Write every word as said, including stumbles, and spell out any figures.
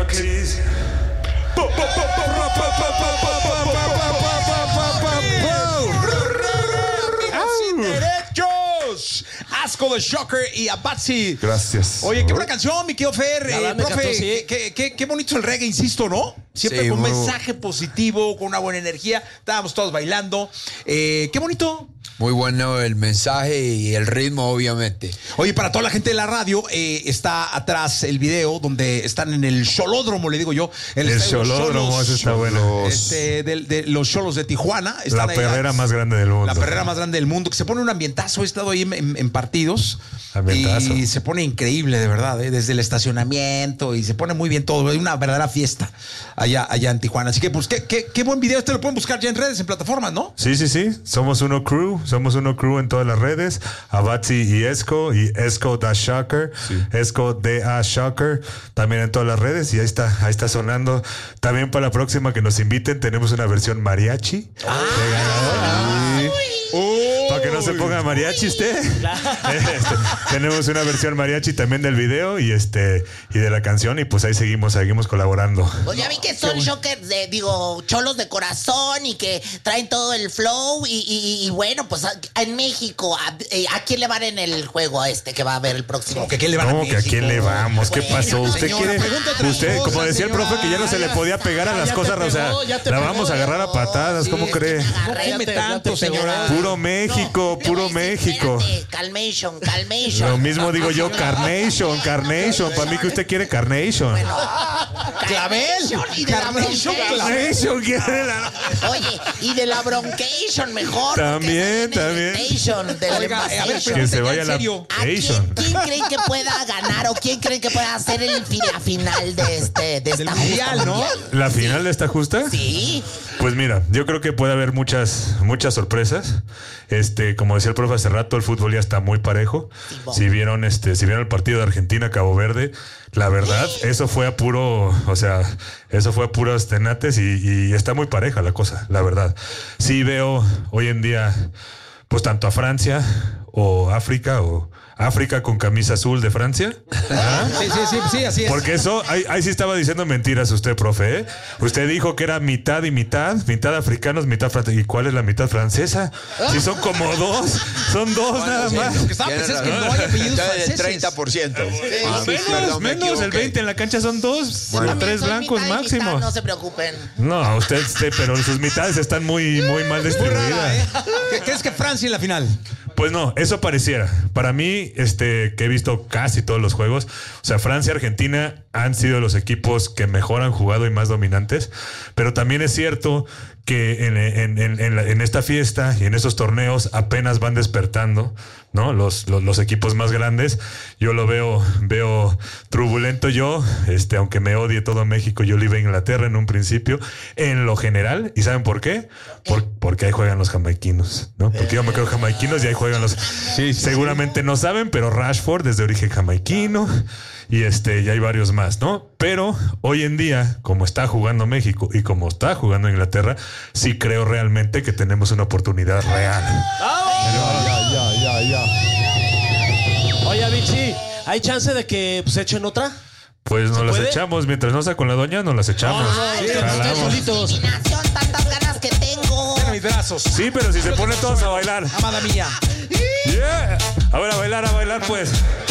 que dice. Asco de Shocker y Abatzi. Gracias. Oye, qué buena canción, mi querido Fer. Eh, profe, cantó, sí. qué, qué, qué bonito el reggae, insisto, ¿no? Siempre Sí, con un muy... mensaje positivo, con una buena energía. Estábamos todos bailando. Eh, qué bonito. Muy bueno el mensaje y el ritmo, obviamente. Oye, para toda la gente de la radio, eh, está atrás el video donde están en el Xolódromo, le digo yo. El Xolódromo, ese está bueno. Este, de, de los Xolos de Tijuana. Están La ahí, perrera más grande del mundo. La perrera más grande del mundo, que se pone un ambientazo. He estado ahí en, en, en partidos. Ambientazo. Y se pone increíble, de verdad, ¿eh? Desde el estacionamiento y se pone muy bien todo. Hay una verdadera fiesta allá, allá en Tijuana. Así que, pues, qué, qué, qué buen video. Este lo pueden buscar ya en redes, en plataformas, ¿no? Sí, sí, sí. Somos uno crew. Somos uno crew en todas las redes. Abatzi y Esco. Y Esco da Shocker. Sí. Esco da Shocker. También en todas las redes. Y ahí está, ahí está sonando. También para la próxima que nos inviten, tenemos una versión mariachi. Ah, de para que no se ponga mariachi usted. Este, tenemos una versión mariachi también del video y este y de la canción y pues ahí seguimos, seguimos colaborando. Pues ya vi que son shockers de, digo, cholos de corazón y que traen todo el flow y, y, y bueno, pues a, en México, a, ¿a quién le van en el juego a este que va a haber el próximo? ¿Que quién le van ¿Cómo a que a quién le vamos? ¿Qué Bueno, pasó? ¿Usted señora, quiere? Usted, cosa, como decía el señora, profe, que ya no se le podía pegar a las ya cosas, te o sea, pegó, ya te la pegó, vamos a agarrar a patadas, Sí, ¿cómo es que cree? me agarré. No come Ya te- tanto, ya te pegó. señora. Puro México, No, puro le voy a decir, México. espérate, calmation, calmation. Lo mismo digo yo, Carnation, Carnation. Para mí que usted quiere Carnation. Clavel. Y de la Carnation, broncation. Carnation quiere la... Oye, y de la broncation mejor. También, porque también. esa es la irritation, de la Oiga, a ver, irritation. Que se Ya, vaya en la serio. ¿A quién, Asian. quién creen que pueda ganar o quién creen que pueda hacer el fi- la final de este de Del esta mundial, justa ¿no? mundial? ¿La final de esta justa? Sí. Pues mira, yo creo que puede haber muchas, muchas sorpresas. Este, como decía el profe hace rato, el fútbol ya está muy parejo. Simón. Si vieron, este, si vieron el partido de Argentina Cabo Verde, la verdad, eso fue a puro, o sea, eso fue a puros tenates y, y está muy pareja la cosa, la verdad. Sí veo hoy en día, pues tanto a Francia o África o África con camisa azul de Francia. ¿Ah? Sí, sí, sí, sí, así es. Porque eso, ahí, ahí sí estaba diciendo mentiras usted, profe. ¿eh? Usted dijo que era mitad y mitad, mitad africanos, mitad franceses. ¿Y cuál es la mitad francesa? Si son como dos, son dos nada más. Lo que estaba pensando es que no hay apellidos Entonces, el franceses. treinta por ciento. Ah, menos, menos, el veinte en la cancha son dos, Yo o también tres soy blancos mitad y máximo. mitad, no se preocupen. No, usted, usted, pero sus mitades están muy, muy mal distribuidas. ¿Eh? ¿Qué- ¿Crees que Francia en la final? Pues no, eso pareciera. Para mí, este, que he visto casi todos los juegos, o sea, Francia y Argentina han sido los equipos que mejor han jugado y más dominantes, pero también es cierto que en, en, en, en, la, en esta fiesta y en estos torneos apenas van despertando, ¿no? Los, los, los equipos más grandes. Yo lo veo, veo turbulento yo, este, aunque me odie todo México, yo le iba a Inglaterra en un principio, en lo general. ¿Y saben por qué? Por, porque ahí juegan los jamaiquinos, ¿no? Porque yo me creo jamaiquinos y ahí juegan los... Sí, sí, Seguramente no saben, pero Rashford es de origen jamaiquino y este, y hay varios más, ¿no? Pero hoy en día, como está jugando México y como está jugando Inglaterra, sí creo realmente que tenemos una oportunidad real. Ya, ya, ya, ya. Oye, Vichy, ¿hay chance de que pues, echen otra? Pues nos las puede? echamos. Mientras no sea con la doña, nos las echamos. Ay, ustedes Jalamos. ustedes solitos. Combinación, tantas ganas que tengo. Mira mis brazos. Sí, pero si se ponen todos a bailar. Amada mía. Yeah. A ver, a bailar, a bailar, pues.